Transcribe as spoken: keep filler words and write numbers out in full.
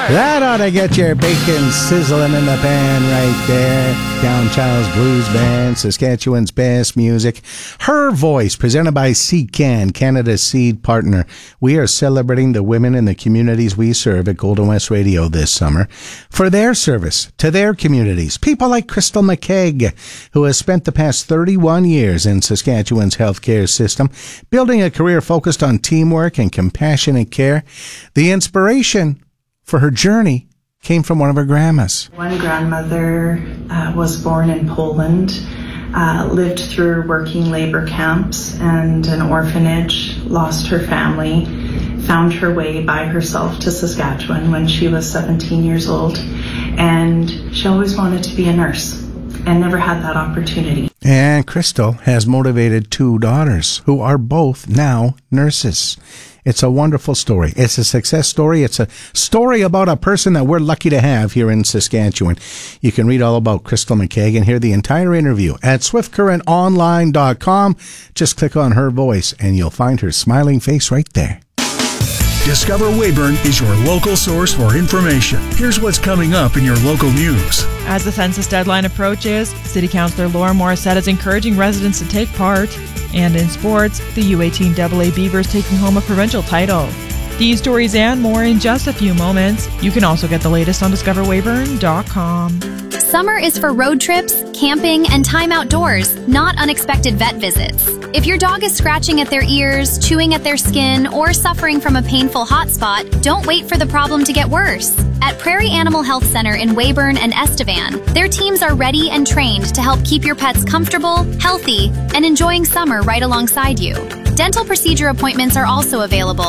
That ought to get your bacon sizzling in the pan right there. Down Child's Blues Band, Saskatchewan's best music. Her Voice, presented by Seedcan, Canada's seed partner. We are celebrating the women in the communities we serve at Golden West Radio this summer for their service to their communities. People like Crystal McKeag, who has spent the past thirty-one years in Saskatchewan's healthcare system, building a career focused on teamwork and compassionate care. The inspiration for her journey came from one of her grandmas. One grandmother uh, was born in Poland, uh, lived through working labor camps and an orphanage, lost her family, found her way by herself to Saskatchewan when she was seventeen years old, and she always wanted to be a nurse and never had that opportunity. And Crystal has motivated two daughters who are both now nurses. It's a wonderful story. It's a success story. It's a story about a person that we're lucky to have here in Saskatchewan. You can read all about Crystal McKeag and hear the entire interview at swift current online dot com. Just click on Her Voice and you'll find her smiling face right there. Discover Weyburn is your local source for information. Here's what's coming up in your local news. As the census deadline approaches, City Councillor Laura Morissette is encouraging residents to take part. And in sports, the U eighteen double A Beavers taking home a provincial title. These stories and more in just a few moments. You can also get the latest on discover weyburn dot com. Summer is for road trips, camping, and time outdoors, not unexpected vet visits. If your dog is scratching at their ears, chewing at their skin, or suffering from a painful hot spot, don't wait for the problem to get worse. At Prairie Animal Health Center in Weyburn and Estevan, their teams are ready and trained to help keep your pets comfortable, healthy, and enjoying summer right alongside you. Dental procedure appointments are also available